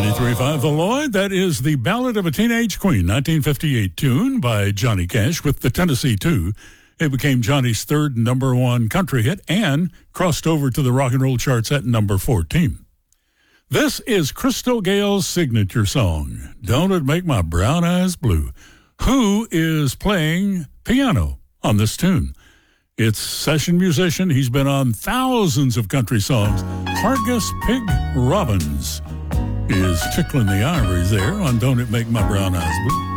93.5 The Lloyd. That is The Ballad of a Teenage Queen, 1958 tune by Johnny Cash with the Tennessee 2. It became Johnny's third number one country hit and crossed over to the rock and roll charts at number 14. This is Crystal Gayle's signature song, Don't It Make My Brown Eyes Blue. Who is playing piano on this tune? It's session musician. He's been on thousands of country songs. Hargus Pig Robbins is tickling the ivories there on Don't It Make My Brown Eyes Blue.